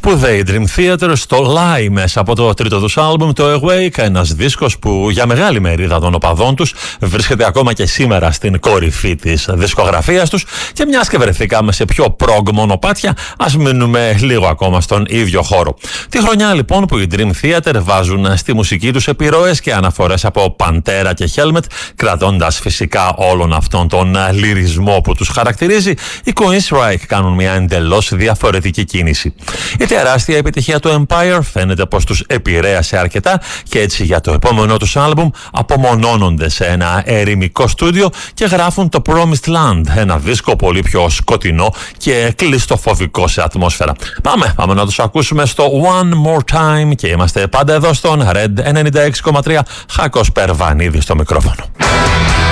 Σπουδαίοι Dream Theater στο Lie μέσα από το τρίτο τους άλμπουμ, το Awake, ένας δίσκος που για μεγάλη μερίδα των οπαδών τους βρίσκεται ακόμα και σήμερα στην κορυφή της δισκογραφίας τους. Και μιας και βρεθήκαμε σε πιο prog μονοπάτια, ας μείνουμε λίγο ακόμα στον ίδιο χώρο. Τη χρονιά λοιπόν που οι Dream Theater βάζουν στη μουσική τους επιρροές και αναφορές από Pantera και Helmet, κρατώντας φυσικά όλον αυτόν τον λυρισμό που τους χαρακτηρίζει, οι Queensryche κάνουν μια εντελώς διαφορετική κίνηση. Η τεράστια επιτυχία του Empire φαίνεται πως τους επηρέασε αρκετά και έτσι για το επόμενό τους άλμπουμ απομονώνονται σε ένα ερημικό στούντιο και γράφουν το Promised Land, ένα δίσκο πολύ πιο σκοτεινό και κλειστοφοβικό σε ατμόσφαιρα. Πάμε να τους ακούσουμε στο One More Time και είμαστε πάντα εδώ στον Red 96,3, Χάκος Περβανίδη στο μικρόφωνο.